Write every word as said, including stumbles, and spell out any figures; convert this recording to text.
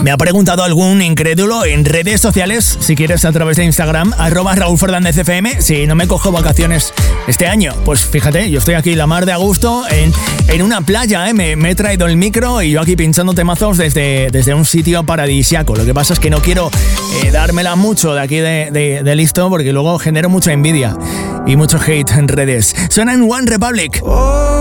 Me ha preguntado algún incrédulo en redes sociales, si quieres a través de Instagram, arroba Raúl Fernández F M, si no me cojo vacaciones este año. Pues fíjate, yo estoy aquí la mar de a gusto en, en una playa, ¿eh? me, me he traído el micro y yo aquí pinchando temazos desde, desde un sitio paradisiaco. Lo que pasa es que no quiero eh, dármela mucho de aquí de, de, de listo porque luego genero mucha envidia y mucho hate en redes. Suena en One Republic.